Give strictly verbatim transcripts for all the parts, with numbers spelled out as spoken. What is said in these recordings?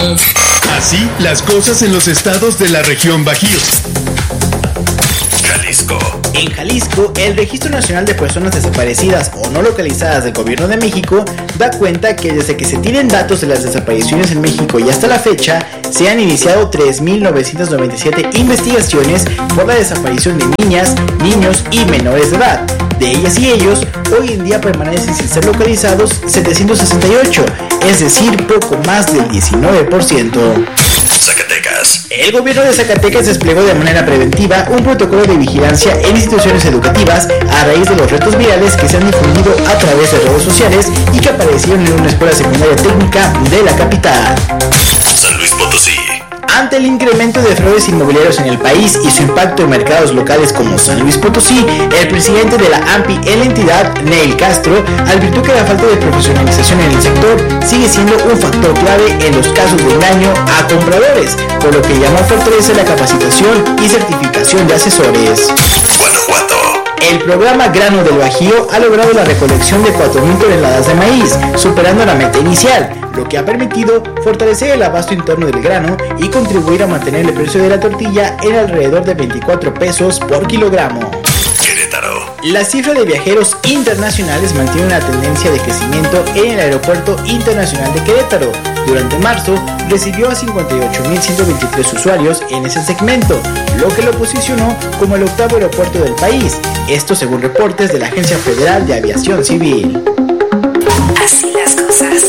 Así las cosas en los estados de la región Bajío. Jalisco. En Jalisco, el Registro Nacional de Personas Desaparecidas o No Localizadas del Gobierno de México da cuenta que desde que se tienen datos de las desapariciones en México y hasta la fecha, se han iniciado tres mil novecientos noventa y siete investigaciones por la desaparición de niñas, niños y menores de edad. De ellas y ellos, hoy en día permanecen sin ser localizados setecientos sesenta y ocho, es decir, poco más del diecinueve por ciento. Zacatecas. El gobierno de Zacatecas desplegó de manera preventiva un protocolo de vigilancia en instituciones educativas a raíz de los retos virales que se han difundido a través de redes sociales y que aparecieron en una escuela secundaria técnica de la capital. San Luis Potosí. Ante el incremento de fraudes inmobiliarios en el país y su impacto en mercados locales como San Luis Potosí, el presidente de la A M P I en la entidad, Neil Castro, advirtió que la falta de profesionalización en el sector sigue siendo un factor clave en los casos de engaño a compradores, por lo que llamó a fortalecer la capacitación y certificación de asesores. Guanajuato. El programa Grano del Bajío ha logrado la recolección de cuatro mil toneladas de maíz, superando la meta inicial, lo que ha permitido fortalecer el abasto interno del grano y contribuir a mantener el precio de la tortilla en alrededor de veinticuatro pesos por kilogramo. Querétaro. La cifra de viajeros internacionales mantiene una tendencia de crecimiento en el Aeropuerto Internacional de Querétaro. Durante marzo recibió a cincuenta y ocho mil ciento veintitrés usuarios en ese segmento, lo que lo posicionó como el octavo aeropuerto del país. Esto según reportes de la Agencia Federal de Aviación Civil. Así las cosas.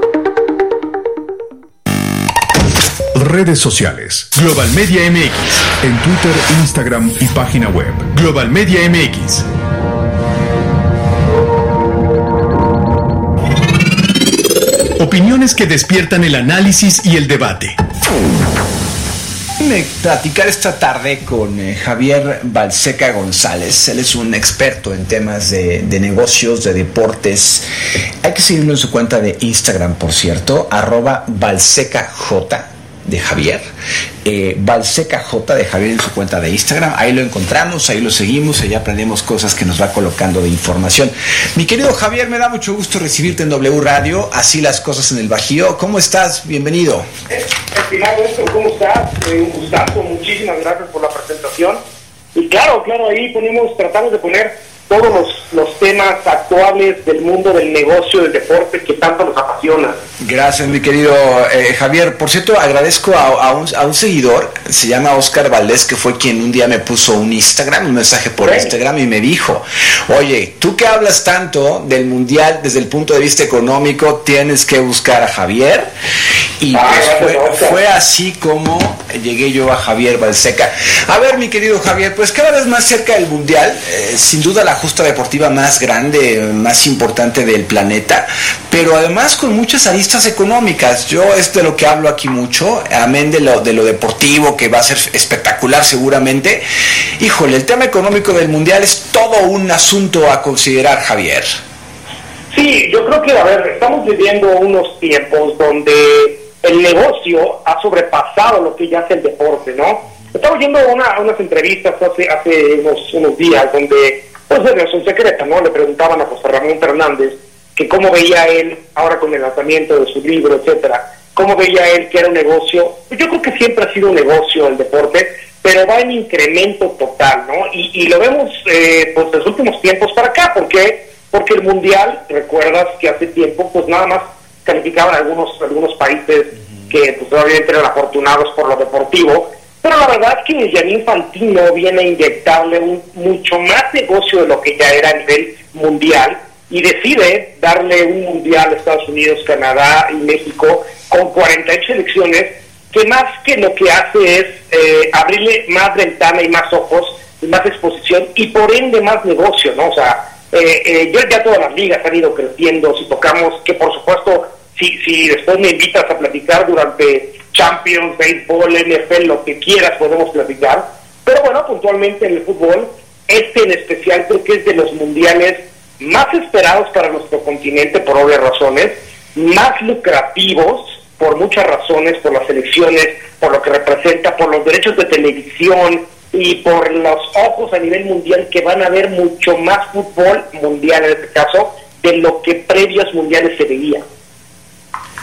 Redes sociales. Global Media M X. En Twitter, Instagram y página web. Global Media M X. Opiniones que despiertan el análisis y el debate. Platicar esta tarde con eh, Javier Balseca González. Él es un experto en temas de, de negocios, de deportes. Hay que seguirlo en su cuenta de Instagram, por cierto, arroba balsecaj de Javier. Eh, Balseca J de Javier en su cuenta de Instagram. Ahí lo encontramos, ahí lo seguimos, allá aprendemos cosas que nos va colocando de información. Mi querido Javier, me da mucho gusto recibirte en W Radio, Así las cosas en el Bajío. ¿Cómo estás? Bienvenido. Estimado Héctor, ¿cómo estás? Eh, un gustazo, muchísimas gracias por la presentación. Y claro, claro, ahí ponemos, tratamos de poner todos los, los temas actuales del mundo del negocio, del deporte que tanto nos apasiona. Gracias, mi querido eh, Javier. Por cierto, agradezco a, a, un, a un seguidor, se llama Oscar Valdés, que fue quien un día me puso un Instagram, un mensaje por okay. Instagram, y me dijo, oye, tú que hablas tanto del Mundial desde el punto de vista económico, tienes que buscar a Javier. Y ah, pues fue, fue así como llegué yo a Javier Balseca. A ver, mi querido Javier, pues cada vez más cerca del Mundial, eh, sin duda la justa deportiva más grande, más importante del planeta, pero además con muchas aristas económicas. Yo es de lo que hablo aquí mucho, amén de lo, de lo deportivo, que va a ser espectacular seguramente. Híjole, el tema económico del Mundial es todo un asunto a considerar, Javier. Sí, yo creo que, a ver, estamos viviendo unos tiempos donde el negocio ha sobrepasado lo que ya hace el deporte, ¿no? Estaba oyendo una, unas entrevistas hace, hace unos, unos días donde, pues de Nelson Secreta, ¿no? Le preguntaban a José Ramón Fernández que cómo veía él, ahora con el lanzamiento de su libro, etcétera, cómo veía él que era un negocio. Yo creo que siempre ha sido un negocio el deporte, pero va en incremento total, ¿no? Y, y lo vemos, eh, pues, en los últimos tiempos para acá. ¿Por qué? Porque el Mundial, recuerdas que hace tiempo, pues nada más calificaban algunos, algunos países que, pues, obviamente eran afortunados por lo deportivo. Pero la verdad es que Gianni Infantino viene a inyectarle un, mucho más negocio de lo que ya era a nivel mundial y decide darle un mundial a Estados Unidos, Canadá y México con cuarenta y ocho selecciones, que más que lo que hace es eh, abrirle más ventana y más ojos, y más exposición y por ende más negocio, ¿no? O sea, eh, eh, ya, ya todas las ligas han ido creciendo. Si tocamos, que por supuesto, si, si después me invitas a platicar durante Champions, béisbol, N F L, lo que quieras podemos platicar, pero bueno, puntualmente en el fútbol, este en especial creo que es de los mundiales más esperados para nuestro continente por obvias razones, más lucrativos por muchas razones, por las elecciones, por lo que representa, por los derechos de televisión y por los ojos a nivel mundial que van a ver mucho más fútbol mundial en este caso de lo que previos mundiales se veía.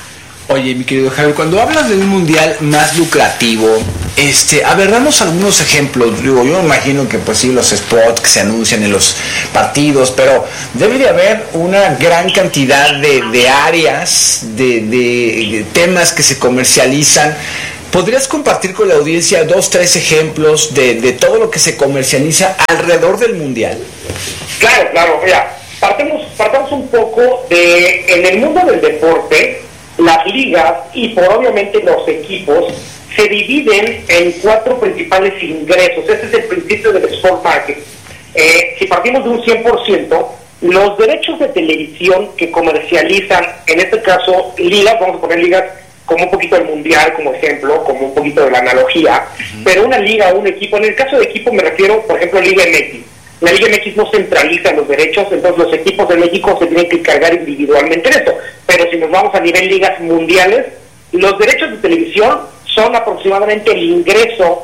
Oye, mi querido Javier, cuando hablas de un mundial más lucrativo, este, a ver, damos algunos ejemplos. Digo, yo me imagino que pues sí, los spots que se anuncian en los partidos, pero debe de haber una gran cantidad de, de áreas, de, de, de temas que se comercializan. ¿Podrías compartir con la audiencia dos, tres ejemplos de, de todo lo que se comercializa alrededor del mundial? Claro, claro, mira, partamos, partamos un poco de, en el mundo del deporte, las ligas y por obviamente los equipos se dividen en cuatro principales ingresos. Ese es el principio del sport market. Eh, si partimos de un cien por ciento, los derechos de televisión que comercializan, en este caso ligas, vamos a poner ligas como un poquito del mundial como ejemplo, como un poquito de la analogía, uh-huh. pero una liga o un equipo, en el caso de equipo me refiero, por ejemplo, a Liga M X. La Liga M X no centraliza los derechos, entonces los equipos de México se tienen que encargar individualmente en esto. Pero si nos vamos a nivel ligas mundiales, los derechos de televisión son aproximadamente el ingreso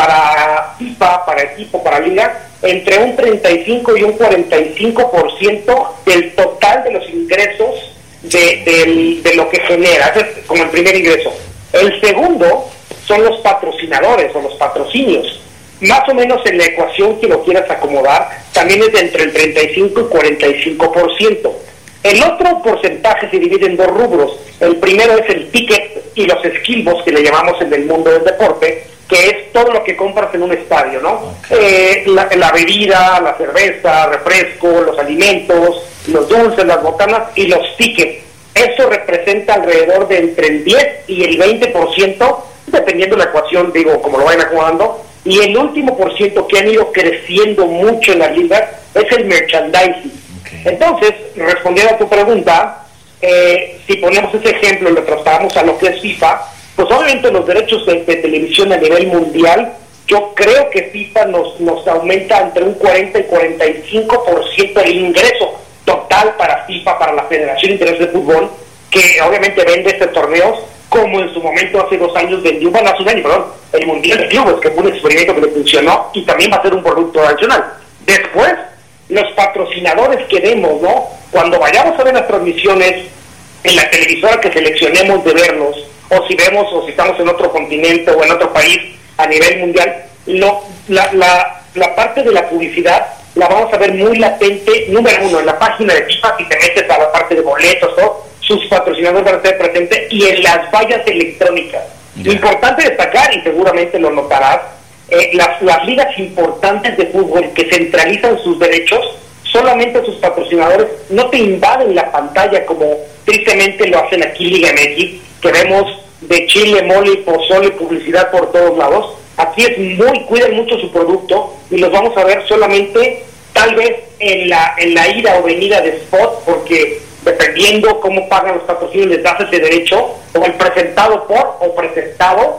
para FIFA, para equipo, para liga, entre un treinta y cinco y un cuarenta y cinco por ciento del total de los ingresos de, de, de lo que genera. Ese es como el primer ingreso. El segundo son los patrocinadores o los patrocinios. Más o menos en la ecuación que lo quieras acomodar, también es de entre el treinta y cinco y cuarenta y cinco por ciento. El otro porcentaje se divide en dos rubros. El primero es el ticket y los skillbox, que le llamamos en el mundo del deporte, que es todo lo que compras en un estadio, ¿no? Okay. Eh, la, la bebida, la cerveza, refresco, los alimentos, los dulces, las botanas y los tickets. Eso representa alrededor de entre el diez y el veinte por ciento, dependiendo de la ecuación, digo, como lo vayan acomodando. Y el último por ciento que han ido creciendo mucho en las ligas es el merchandising. Okay. Entonces, respondiendo a tu pregunta, eh, si ponemos ese ejemplo y lo trasladamos a lo que es FIFA, pues obviamente los derechos de, de televisión a nivel mundial, yo creo que FIFA nos, nos aumenta entre un cuarenta y cuarenta y cinco por ciento el ingreso total para FIFA, para la Federación Internacional de Fútbol, que obviamente vende estos torneos, como en su momento hace dos años vendió, bueno, hace un año, perdón, el Mundial de Clubes, que fue un experimento que le funcionó y también va a ser un producto nacional. Después, los patrocinadores que vemos, ¿no? Cuando vayamos a ver las transmisiones en la televisora que seleccionemos de verlos, o si vemos, o si estamos en otro continente o en otro país a nivel mundial, lo, la, la, la parte de la publicidad la vamos a ver muy latente, número uno, en la página de FIFA, si te metes a la parte de boletos, todo, sus patrocinadores van a estar presentes, y en las vallas electrónicas. Yeah. Importante destacar, y seguramente lo notarás, eh, las, las ligas importantes de fútbol que centralizan sus derechos, solamente sus patrocinadores no te invaden la pantalla como tristemente lo hacen aquí Liga M X, que vemos de chile, mole y pozole, publicidad por todos lados. Aquí es muy, cuidan mucho su producto y los vamos a ver solamente tal vez en la, en la ida o venida de spot, porque dependiendo cómo pagan los patrocinios les das ese derecho, o el presentado por o presentado,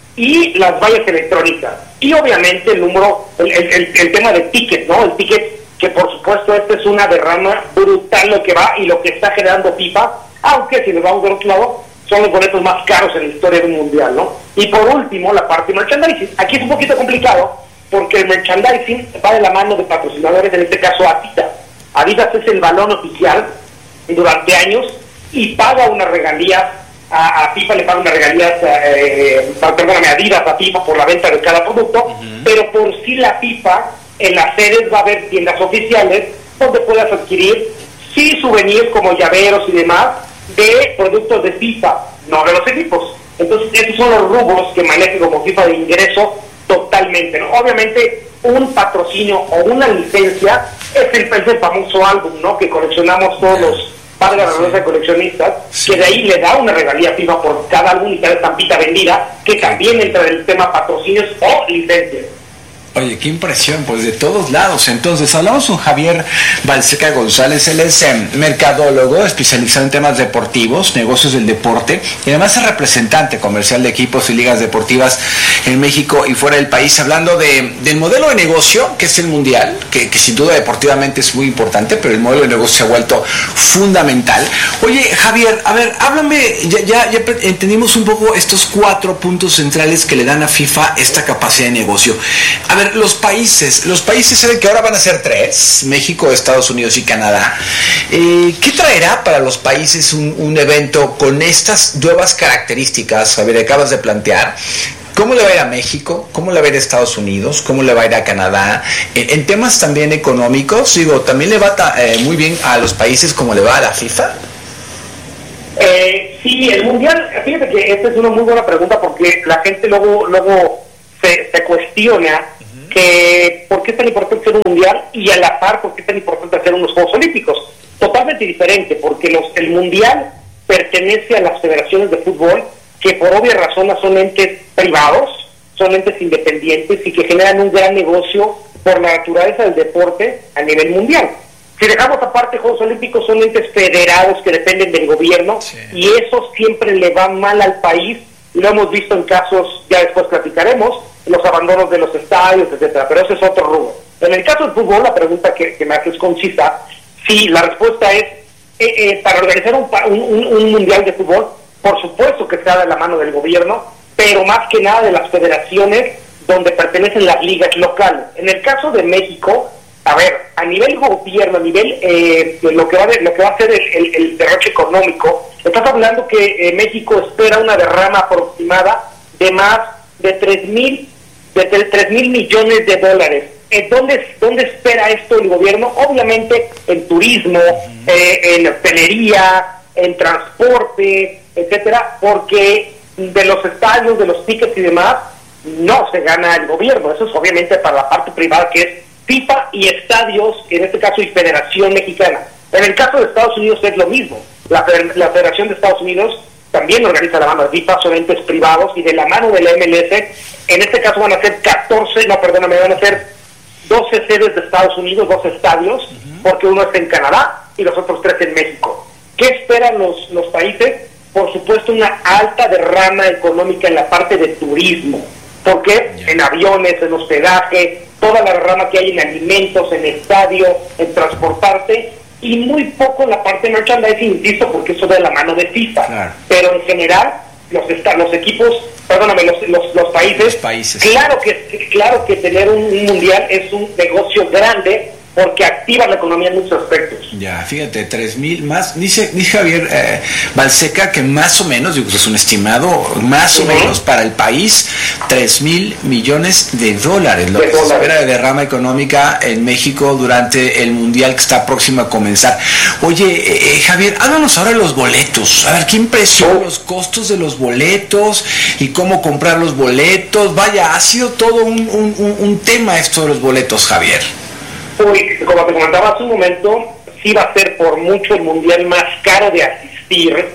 y las vallas electrónicas. Y obviamente el número, el, el, el tema de ticket, ¿no? El ticket, que por supuesto esta es una derrama brutal lo que va y lo que está generando FIFA, aunque si nos vamos del otro lado, son los boletos más caros en la historia del mundial, ¿no? Y por último, la parte de merchandising. Aquí es un poquito complicado, porque el merchandising va de la mano de patrocinadores, en este caso Adidas. Adidas es el balón oficial durante años y paga una regalía a, a FIFA, le paga una regalía eh, perdóname, a Adidas a FIFA por la venta de cada producto, uh-huh. pero por sí la FIFA en las sedes va a haber tiendas oficiales donde puedas adquirir sí souvenirs como llaveros y demás de productos de FIFA, no de los equipos. Entonces esos son los rubros que maneja como FIFA de ingreso totalmente, ¿no? Obviamente un patrocinio o una licencia es el, es el famoso álbum, ¿no? Que coleccionamos todos los padres sí. de coleccionistas, sí. que de ahí le da una regalía FIFA por cada álbum y cada estampita vendida, que también entra en el tema patrocinios o licencias. Oye, qué impresión, pues de todos lados. Entonces, hablamos con Javier Balseca González, él es eh, mercadólogo especializado en temas deportivos, negocios del deporte, y además es representante comercial de equipos y ligas deportivas en México y fuera del país, hablando de, del modelo de negocio, que es el mundial, que, que sin duda deportivamente es muy importante, pero el modelo de negocio se ha vuelto fundamental. Oye, Javier, a ver, háblame, ya, ya, ya entendimos un poco estos cuatro puntos centrales que le dan a FIFA esta capacidad de negocio. A ver, ver, los países, los países saben que ahora van a ser tres, México, Estados Unidos y Canadá. Eh, ¿Qué traerá para los países un, un evento con estas nuevas características, Javier, acabas de plantear? ¿Cómo le va a ir a México? ¿Cómo le va a ir a Estados Unidos? ¿Cómo le va a ir a Canadá? En, en temas también económicos, digo, ¿también le va ta, eh, muy bien a los países como le va a la FIFA? Eh, sí, el Mundial, fíjate que esta es una muy buena pregunta porque la gente luego luego se, se cuestiona uh-huh. que por qué es tan importante hacer un Mundial y a la par por qué es tan importante hacer unos Juegos Olímpicos. Totalmente diferente, porque los, el Mundial pertenece a las federaciones de fútbol que por obvias razones son entes privados, son entes independientes y que generan un gran negocio por la naturaleza del deporte a nivel mundial. Si dejamos aparte Juegos Olímpicos, son entes federados que dependen del gobierno, sí. y eso siempre le va mal al país, y lo hemos visto en casos, ya después platicaremos, los abandonos de los estadios, etcétera, pero ese es otro rubro. En el caso del fútbol, la pregunta que, que me haces concisa, sí, la respuesta es, eh, eh, para organizar un, un, un mundial de fútbol, por supuesto que sea de la mano del gobierno, pero más que nada de las federaciones donde pertenecen las ligas locales. En el caso de México, a ver, a nivel gobierno, a nivel eh, de lo que va a, lo que va a ser el, el, el derroche económico, estás hablando que eh, México espera una derrama aproximada de más de tres mil de tres mil millones de dólares. ¿En dónde, ¿Dónde espera esto el gobierno? Obviamente en turismo, eh, en hostelería, en transporte, etcétera, porque de los estadios, de los tickets y demás, no se gana el gobierno. Eso es obviamente para la parte privada, que es FIFA y estadios, en este caso y Federación Mexicana. En el caso de Estados Unidos es lo mismo. La, la Federación de Estados Unidos también organiza la mano de FIFA, son entes privados, y de la mano de la M L S, en este caso van a ser catorce, no, perdóname, van a ser doce sedes de Estados Unidos, dos estadios, uh-huh. porque uno está en Canadá y los otros tres en México. ¿Qué esperan los, los países? Por supuesto, una alta derrama económica en la parte de turismo. ¿Por qué? Yeah. En aviones, en hospedaje, toda la derrama que hay en alimentos, en estadio, en transportarse, y muy poco en la parte de merchandising, insisto, porque eso da la mano de FIFA. Claro. Pero en general, los, los equipos, perdóname, los, los, los países, los países, claro que, claro que tener un, un mundial es un negocio grande, porque activa la economía en muchos aspectos. Ya, fíjate, tres mil más, dice, dice Javier eh, Balseca que más o menos, digo, es un estimado, más uh-huh. o menos para el país, tres mil millones de dólares, lo de que dólares. se espera de derrama económica en México durante el Mundial que está próximo a comenzar. Oye, eh, Javier, háblanos ahora de los boletos, a ver, ¿qué impresión uh-huh. los costos de los boletos y cómo comprar los boletos? Vaya, ha sido todo un, un, un, un tema esto de los boletos, Javier. Uy, como te comentaba hace un momento, sí va a ser por mucho el mundial más caro de asistir,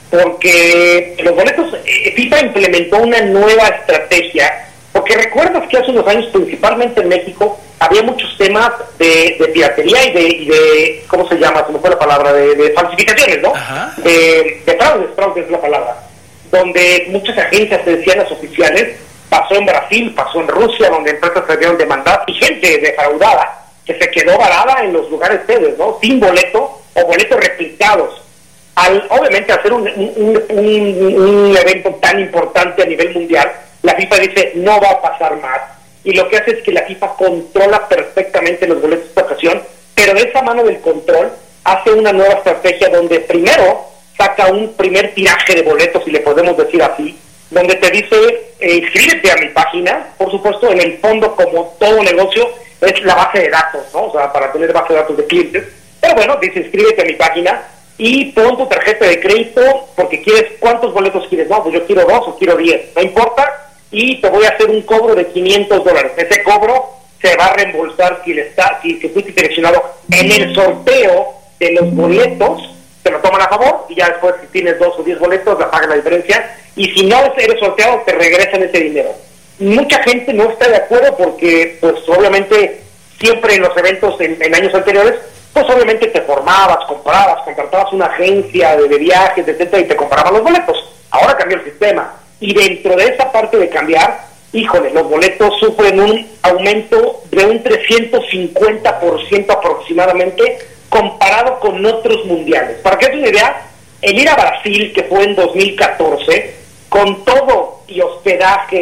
porque los boletos, eh, FIFA implementó una nueva estrategia, porque recuerdas que hace unos años, principalmente en México, había muchos temas de, de piratería y de, y de, ¿cómo se llama? Se me fue la palabra, de, de falsificaciones, ¿no? Ajá. De, de fraudes, fraudes es la palabra, donde muchas agencias te decían las oficiales, pasó en Brasil, pasó en Rusia, donde empresas se vieron demandadas y gente defraudada, que se quedó varada en los lugares sedes, ¿no? Sin boleto o boletos replicados. Al, obviamente, hacer un, un, un, un evento tan importante a nivel mundial, la FIFA dice, no va a pasar más. Y lo que hace es que la FIFA controla perfectamente los boletos de esta ocasión, pero de esa mano del control hace una nueva estrategia donde primero saca un primer tiraje de boletos, si le podemos decir así, donde te dice, eh, inscríbete a mi página. Por supuesto, en el fondo, como todo negocio, es la base de datos, ¿no? O sea, para tener base de datos de clientes. Pero bueno, dice, inscríbete a mi página y pon tu tarjeta de crédito porque quieres, ¿cuántos boletos quieres? No, pues yo quiero dos o quiero diez, no importa, y te voy a hacer un cobro de quinientos dólares. Ese cobro se va a reembolsar si, le está, si, si fuiste seleccionado en el sorteo de los boletos, te lo toman a favor, y ya después si tienes dos o diez boletos, la pagan la diferencia, y si no eres sorteado, te regresan ese dinero. Mucha gente no está de acuerdo porque, pues obviamente, siempre en los eventos en, en años anteriores, pues obviamente te formabas, comprabas, contratabas una agencia de, de viajes, etcétera, y te compraban los boletos. Ahora cambió el sistema. Y dentro de esa parte de cambiar, híjole, los boletos sufren un aumento de un trescientos cincuenta por ciento aproximadamente comparado con otros mundiales. Para que es una idea, el ir a Brasil, que fue en dos mil catorce, con todo y hospedaje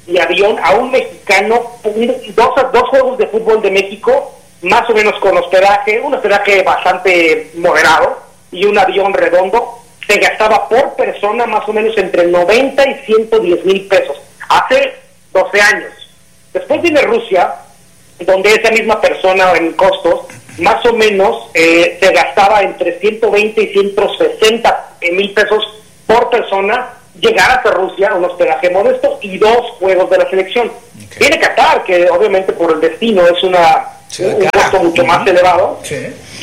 y avión a un mexicano, dos, dos juegos de fútbol de México, más o menos con hospedaje, un hospedaje bastante moderado y un avión redondo, se gastaba por persona más o menos entre noventa y ciento diez mil pesos, hace doce años. Después viene Rusia, donde esa misma persona en costos, más o menos eh, se gastaba entre ciento veinte y ciento sesenta mil pesos por persona, llegar hasta Rusia, un hospedaje modesto y dos juegos de la selección. Okay. Viene Qatar, que obviamente por el destino es una sí, un costo mucho uh-huh. más elevado, sí.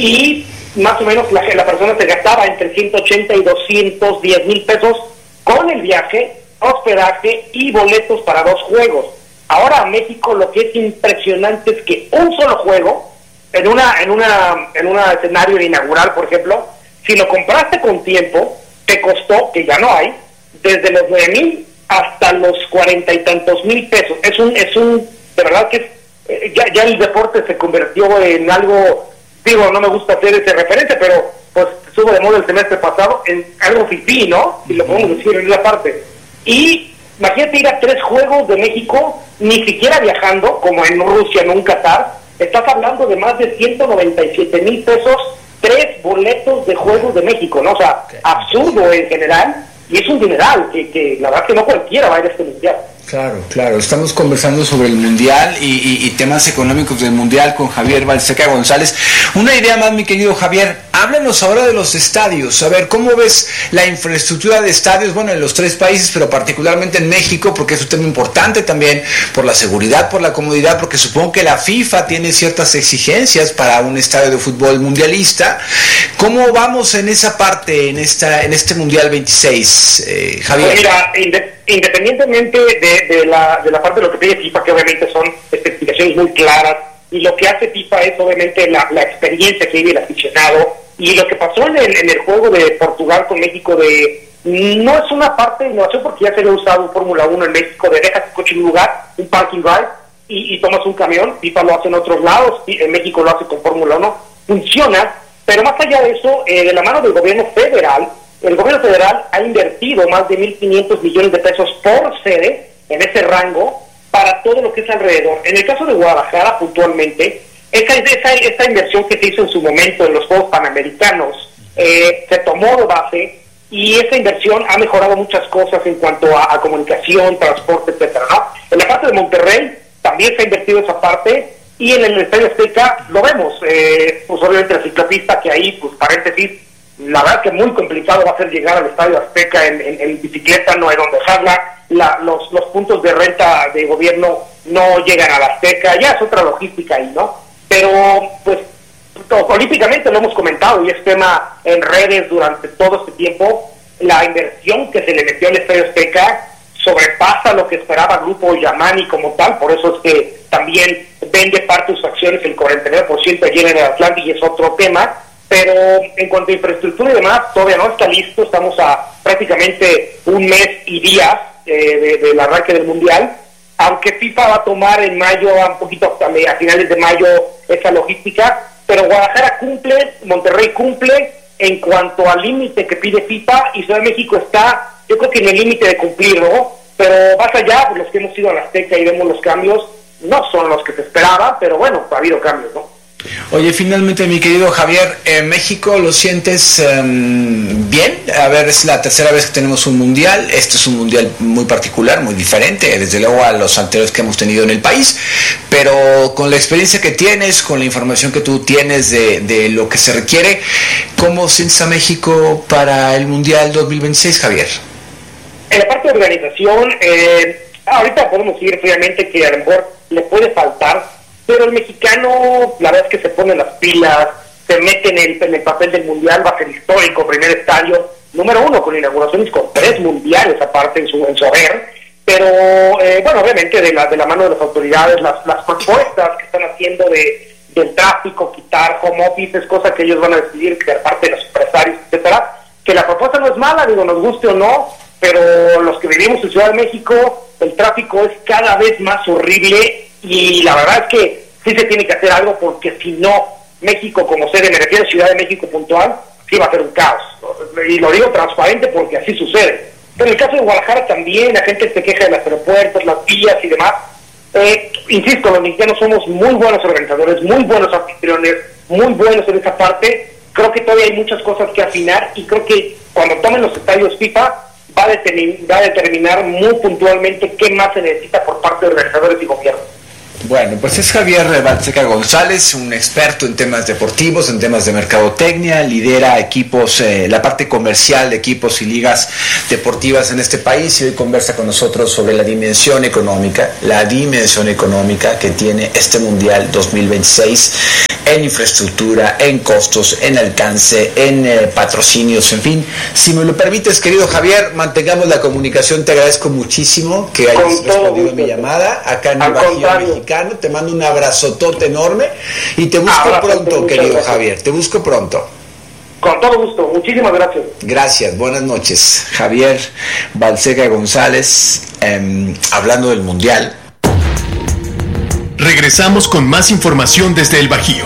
y más o menos la, la persona se gastaba entre ciento ochenta y doscientos diez mil pesos con el viaje, hospedaje y boletos para dos juegos. Ahora a México lo que es impresionante es que un solo juego, en una en una en un escenario inaugural, por ejemplo, si lo compraste con tiempo, te costó, que ya no hay, desde los nueve mil hasta los cuarenta y tantos mil pesos. Es un, es un, de verdad que es, eh, ya, ya el deporte se convirtió en algo, digo, no me gusta hacer ese referente, pero pues estuvo de moda el semestre pasado, en algo fifí, ¿no? Si lo podemos decir en esa parte. Y imagínate ir a tres juegos de México, ni siquiera viajando, como en Rusia, en un Qatar, estás hablando de más de ciento noventa y siete mil pesos, tres boletos de Juegos de México, ¿no? O sea, okay. absurdo en general, y es un dineral que, que la verdad que no cualquiera va a ir a este mundial. Claro, claro. Estamos conversando sobre el Mundial y, y, y temas económicos del Mundial con Javier Balseca González. Una idea más, mi querido Javier. Háblanos ahora de los estadios. A ver, ¿cómo ves la infraestructura de estadios? Bueno, en los tres países, pero particularmente en México, porque es un tema importante también por la seguridad, por la comodidad, porque supongo que la FIFA tiene ciertas exigencias para un estadio de fútbol mundialista. ¿Cómo vamos en esa parte, en esta en este Mundial veintiséis, eh, Javier? Pues mira, inde- independientemente de, de, la, de la parte de lo que pide FIFA, que obviamente son especificaciones muy claras, y lo que hace FIFA es obviamente la, la experiencia que vive el aficionado, y lo que pasó en el, en el juego de Portugal con México, de no es una parte de innovación porque ya se había usado un Fórmula uno en México, de dejas tu coche en un lugar, un parking drive, y, y tomas un camión. FIFA lo hace en otros lados, en México lo hace con Fórmula uno, funciona, pero más allá de eso, eh, de la mano del gobierno federal, el gobierno federal ha invertido más de mil quinientos millones de pesos por sede, en ese rango, para todo lo que es alrededor. En el caso de Guadalajara, puntualmente, esa, esa, esa inversión que se hizo en su momento en los Juegos Panamericanos, eh, se tomó de base, y esa inversión ha mejorado muchas cosas en cuanto a, a comunicación, transporte, etcétera, ¿no? En la parte de Monterrey, también se ha invertido esa parte, y en el Estadio Azteca lo vemos, eh, pues obviamente la ciclopista, que ahí, pues paréntesis, la verdad que muy complicado va a ser llegar al Estadio Azteca en, en, en bicicleta, no hay donde dejarla, la, los, los puntos de renta de gobierno no llegan a la Azteca, ya es otra logística ahí, ¿no? Pero, pues, políticamente lo hemos comentado y es tema en redes durante todo este tiempo, la inversión que se le metió al Estadio Azteca sobrepasa lo que esperaba el Grupo Yamani como tal, por eso es que también vende parte de sus acciones, el cuarenta y nueve por ciento allí en el Atlántico, y es otro tema. Pero en cuanto a infraestructura y demás, todavía no está listo, estamos a prácticamente un mes y días eh, de, del arranque del Mundial, aunque FIFA va a tomar en mayo, un poquito a finales de mayo, esa logística, pero Guadalajara cumple, Monterrey cumple en cuanto al límite que pide FIFA, y Ciudad de México está, yo creo que en el límite de cumplirlo, pero más allá, pues los que hemos ido a la Azteca y vemos los cambios, no son los que se esperaban, pero bueno, ha habido cambios, ¿no? Oye, finalmente, mi querido Javier, ¿en México lo sientes um, bien? A ver, es la tercera vez que tenemos un mundial. Este es un mundial muy particular, muy diferente, desde luego a los anteriores que hemos tenido en el país, pero con la experiencia que tienes, con la información que tú tienes de, de lo que se requiere, ¿cómo sientes a México para el Mundial dos mil veintiséis, Javier? En la parte de organización, eh, ahorita podemos decir fríamente que a lo mejor le puede faltar, pero el mexicano, la verdad es que se pone las pilas, se mete en el, en el papel del mundial, va a ser histórico, primer estadio, número uno, con inauguraciones con tres mundiales aparte en su, en su haber, pero eh, bueno, obviamente de la, de la mano de las autoridades, las, las propuestas que están haciendo de del tráfico, quitar home office, es cosa que ellos van a decidir, que parte de los empresarios, etcétera, que la propuesta no es mala, digo, nos guste o no, pero los que vivimos en Ciudad de México, el tráfico es cada vez más horrible, y la verdad es que sí se tiene que hacer algo, porque si no, México como sede, me refiero a Ciudad de México puntual, sí va a ser un caos. Y lo digo transparente porque así sucede. pero en el caso de Guadalajara también, la gente se queja de los aeropuertos, las vías y demás. Eh, insisto, los mexicanos somos muy buenos organizadores, muy buenos anfitriones, muy buenos en esa parte. Creo que todavía hay muchas cosas que afinar y creo que cuando tomen los estadios FIFA va a, determin- va a determinar muy puntualmente qué más se necesita por parte de organizadores y gobierno. Bueno, pues es Javier Balseca González, un experto en temas deportivos, en temas de mercadotecnia, lidera equipos, eh, la parte comercial de equipos y ligas deportivas en este país, y hoy conversa con nosotros sobre la dimensión económica, la dimensión económica que tiene este Mundial dos mil veintiséis en infraestructura, en costos, en alcance, en eh, patrocinios, en fin. Si me lo permites, querido Javier, mantengamos la comunicación. Te agradezco muchísimo que hayas respondido a mi llamada acá en el Bajío Mexicano. Te mando un abrazotote enorme y te busco Abrazo, pronto, querido gracias. Javier. Te busco pronto. Con todo gusto, muchísimas gracias. Gracias, buenas noches. Javier Balseca González, eh, hablando del Mundial. Regresamos con más información desde el Bajío.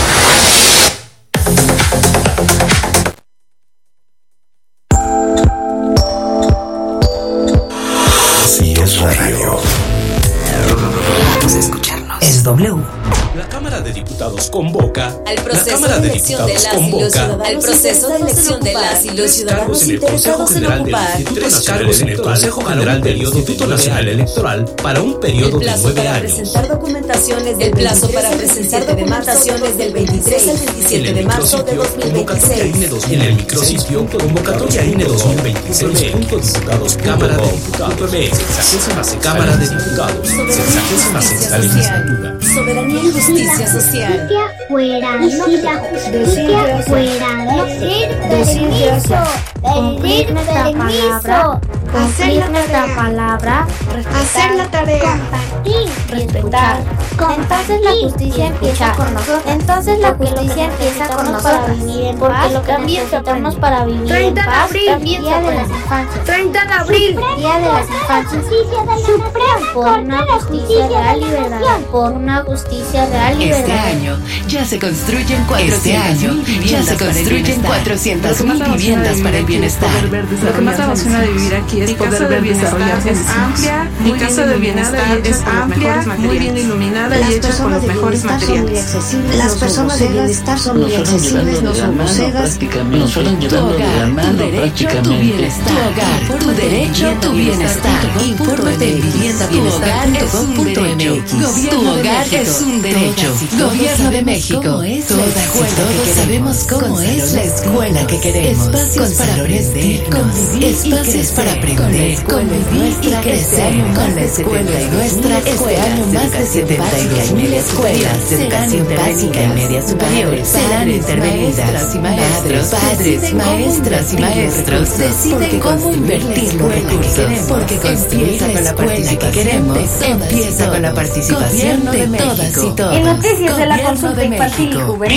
Así es radio. Vamos a escucharnos. Es W. La Cámara de Diputados convoca al proceso la Cámara de de elección de Diputados las y los convoca ciudadanos al proceso de elección de las y los ciudadanos en el Consejo interesados en General del ocupar Instituto Nacional en el Consejo General del Instituto Nacional Electoral para un el periodo de plazo nueve para años. presentar documentaciones del plazo para presentar documentaciones del veintitrés al veintisiete de marzo de dos mil veintiséis. En el micrositio convocatoria I N E dos mil veintiséis. Diputados Cámara de Diputados sexagésima Cámara de Diputados sexagésima sexta legislatura. Soberanía y justicia social. Justicia fuera, no la justicia fuera, no pedir permiso, pedir permiso, hacer nuestra palabra, hacer la tarea, compartir, respetar. Entonces la justicia empieza con nosotros. Entonces la justicia empieza con nosotros para vivir en paz. Porque lo que necesitamos para vivir en paz también Día de las Infancias. treinta de abril, Día de las Infancias. Suprema por una justicia real y verdadera. Por una justicia real y Este verdadera. año ya se construyen cuatrocientas mil ya se construyen cuatrocientas mil viviendas para el bienestar. Lo que más emociona de vivir aquí es poder ver desarrollarse. Es amplia, mi casa de bienestar es amplia, muy bien iluminada y hecha con los mejores materiales. Las personas de bienestar son muy accesibles, no son groseras. Tu hogar, tu derecho, tu bienestar. Tu hogar, tu derecho, tu bienestar. Infórmate en vivienda bienestar punto com punto m x. Tu hogar es un derecho. Gobierno de México. Todas todos sabemos cómo es la escuela que queremos. Espacios para aprender, convivir, espacios para aprender, convivir y crecer con la escuela y nuestra escuela. Más de setenta y dos mil escuelas de educación básica y media superior serán intervenidas. Padres, padres, maestras y maestros deciden cómo invertir los recursos, porque construir la escuela que queremos empieza con la participación de todas y todos. En noticias de la Gobierno consulta de infantil y México. juvenil.